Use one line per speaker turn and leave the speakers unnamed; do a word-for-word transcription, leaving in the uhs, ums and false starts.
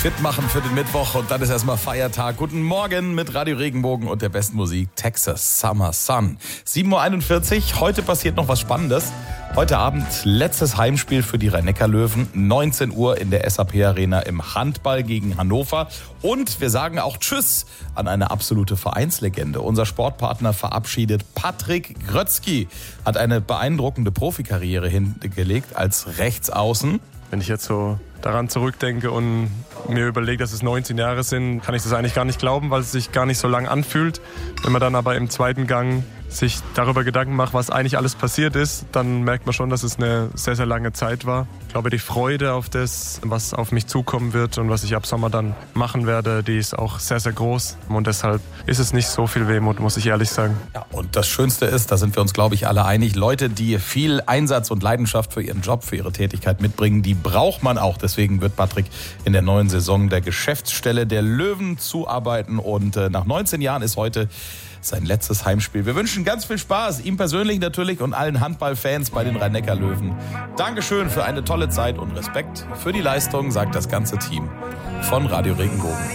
fit machen für den Mittwoch und dann ist erstmal Feiertag. Guten Morgen mit Radio Regenbogen und der besten Musik Texas Summer Sun. sieben Uhr einundvierzig, heute passiert noch was Spannendes. Heute Abend letztes Heimspiel für die Rhein-Neckar-Löwen, neunzehn Uhr in der S A P Arena im Handball gegen Hannover. Und wir sagen auch Tschüss an eine absolute Vereinslegende. Unser Sportpartner verabschiedet Patrick Grötzky, hat eine beeindruckende Profikarriere hingelegt als Rechtsaußen.
Wenn ich jetzt so daran zurückdenke und mir überlege, dass es neunzehn Jahre sind, kann ich das eigentlich gar nicht glauben, weil es sich gar nicht so lang anfühlt. Wenn man dann aber im zweiten Gang sich darüber Gedanken macht, was eigentlich alles passiert ist, dann merkt man schon, dass es eine sehr, sehr lange Zeit war. Ich glaube, die Freude auf das, was auf mich zukommen wird und was ich ab Sommer dann machen werde, die ist auch sehr, sehr groß. Und deshalb ist es nicht so viel Wehmut, muss ich ehrlich sagen.
Ja, und das Schönste ist, da sind wir uns, glaube ich, alle einig, Leute, die viel Einsatz und Leidenschaft für ihren Job, für ihre Tätigkeit mitbringen, die braucht man auch. Deswegen wird Patrick in der neuen Saison der Geschäftsstelle der Löwen zuarbeiten. Und äh, nach neunzehn Jahren ist heute sein letztes Heimspiel. Wir wünschen ganz viel Spaß, ihm persönlich natürlich und allen Handballfans bei den Rhein-Neckar-Löwen. Dankeschön für eine tolle Zeit und Respekt für die Leistung, sagt das ganze Team von Radio Regenbogen.